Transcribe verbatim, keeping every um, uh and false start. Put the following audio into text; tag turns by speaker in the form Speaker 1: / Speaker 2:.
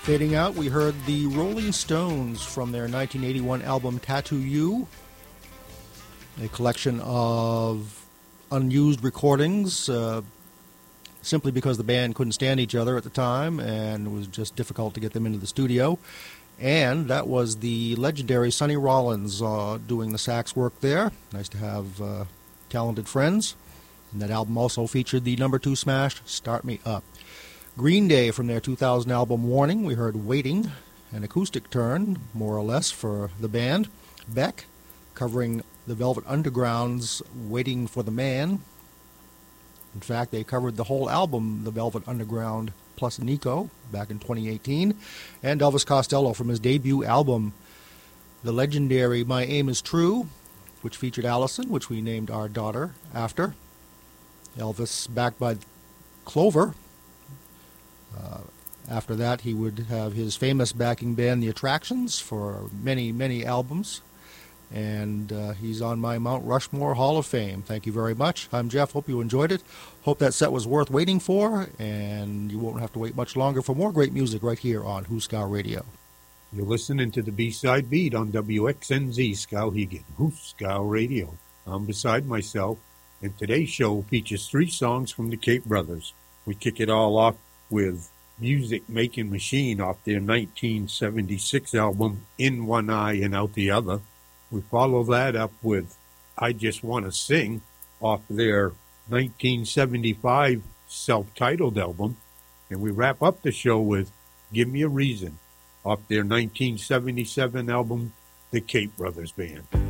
Speaker 1: Fading out, we heard the Rolling Stones from their nineteen eighty-one album Tattoo You, a collection of unused recordings, uh, simply because the band couldn't stand each other at the time and it was just difficult to get them into the studio. And that was the legendary Sonny Rollins uh, doing the sax work there. Nice to have uh, talented friends. And that album also featured the number two smash, Start Me Up. Green Day from their two thousand album Warning, we heard Waiting, an acoustic turn, more or less, for the band. Beck, covering the Velvet Underground's Waiting for the Man. In fact, they covered the whole album, The Velvet Underground plus Nico, back in twenty eighteen. And Elvis Costello from his debut album, the legendary My Aim Is True, which featured Allison, which we named our daughter after. Elvis backed by Clover. Uh, after that, he would have his famous backing band, The Attractions, for many, many albums. And uh, he's on my Mount Rushmore Hall of Fame. Thank you very much. I'm Jeff. Hope you enjoyed it. Hope that set was worth waiting for, and you won't have to wait much longer for more great music right here on Hooskow Radio.
Speaker 2: You're listening to the B-Side Beat on W X N Z Skowhegan, Hooskow Radio. I'm beside myself, and today's show features three songs from the Cape Brothers. We kick it all off with Music Making Machine off their nineteen seventy-six album In One Eye and Out the Other. We follow that up with I Just Want to Sing off their nineteen seventy-five self-titled album. And we wrap up the show with Give Me a Reason off their nineteen seventy-seven album, The Cape Brothers Band.